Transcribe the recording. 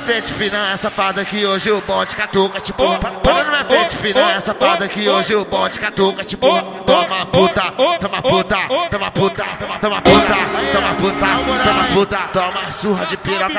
frente, piranha safada, que hoje o bonde catuca, tipo. Para na minha frente, piranha safada, que hoje o bonde catuca, tipo. Toma puta, toma puta, toma puta, toma puta, toma puta, toma puta, toma surra de piroca.